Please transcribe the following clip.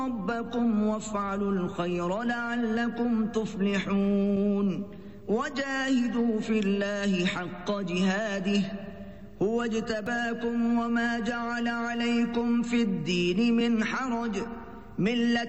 ربكم وافعلوا الخير لعلكم تفلحون وجاهدوا في الله حق جهاده هو اجتباكم وما جعل عليكم في الدين من حرج ملة